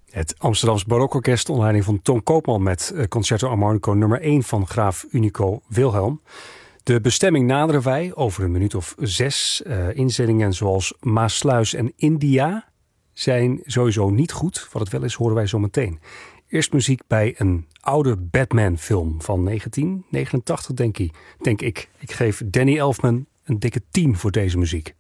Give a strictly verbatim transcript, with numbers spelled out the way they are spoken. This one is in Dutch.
Het Amsterdams Barokorkest onder leiding van Ton Koopman met Concerto Armonico nummer één van Graaf Unico Wilhelm. De bestemming naderen wij over een minuut of zes. Uh, inzendingen zoals Maasluis en India zijn sowieso niet goed. Wat het wel is, horen wij zo meteen. Eerst muziek bij een oude Batman-film van negentien negenentachtig, denk ik. denk ik. Ik geef Danny Elfman een dikke tien voor deze muziek.